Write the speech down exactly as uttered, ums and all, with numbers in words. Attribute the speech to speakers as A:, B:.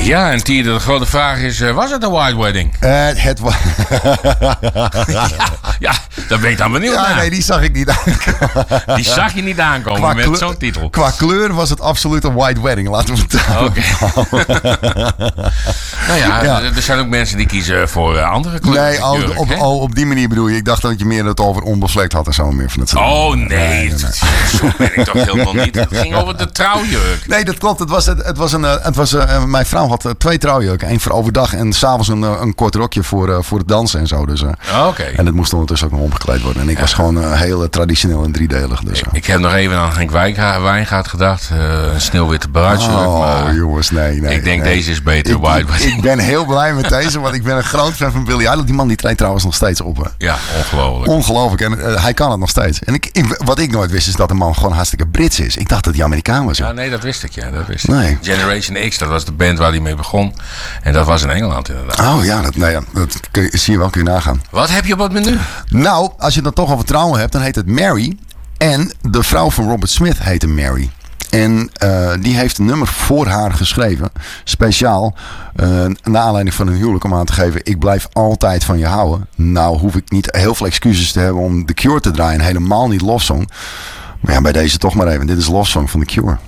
A: Ja, en Tier, de grote vraag is, uh, was het een white wedding?
B: Uh, het was...
A: ja, ja, daar ben ik dan benieuwd
B: ja,
A: naar.
B: Nee, die zag ik niet aankomen.
A: Die zag je niet aankomen qua met kleur, zo'n titel.
B: Qua kleur was het absoluut een white wedding, laten we het
A: Oké. Okay. nou ja, ja, er zijn ook mensen die kiezen voor uh, andere kleuren.
B: Nee, oh, jurk, op, oh, op die manier bedoel je. Ik dacht dat je meer het over onbevlekt had en zo meer van het soort.
A: Oh nee, nee, nee, nee. Zo ben ik toch helemaal niet. Het ging over de trouwjurk.
B: Nee, dat klopt. Het was, het, het was een, het was, uh, mijn vrouw had uh, twee trouwjurken. Eén voor overdag en s'avonds een, uh, een kort rokje voor, uh, voor het dansen en zo. Dus, uh,
A: oh, okay.
B: En het moest ondertussen ook nog omgekleed worden. En ik ja. was gewoon uh, heel uh, traditioneel en driedelig. Dus, uh.
A: ik, ik heb nog even aan Henk Wijngaard gedacht. Uh, een sneeuwwitte bruidsjurk.
B: Oh
A: maar
B: jongens, nee, nee.
A: Ik denk
B: nee.
A: deze is beter.
B: Ik,
A: white
B: ik, ik ben heel blij met deze, want ik ben een groot fan van Billy Idol. Die man die treedt trouwens nog steeds op. Hè.
A: Ja, ongelooflijk.
B: Ongelooflijk. En uh, hij kan het nog steeds. En ik, ik, wat ik nooit wist is dat de man gewoon hartstikke Brits is. Ik dacht dat hij Amerikaan was.
A: Ja, nee, dat wist ik. Ja, dat wist ik.
B: Nee.
A: Generation X, dat was de band waar hij mee begon. En dat was in Engeland inderdaad.
B: Oh ja, dat, nee, dat kun je, zie je wel, kun je nagaan.
A: Wat heb je op het menu?
B: Nou, als je het dan toch over trouwen hebt, dan heet het Mary. En de vrouw van Robert Smith heette Mary. En uh, die heeft een nummer voor haar geschreven. Speciaal. Uh, naar aanleiding van hun huwelijk om aan te geven. Ik blijf altijd van je houden. Nou hoef ik niet heel veel excuses te hebben om The Cure te draaien. Helemaal niet Love Song. Maar ja, bij deze toch maar even. Dit is Love Song van The Cure.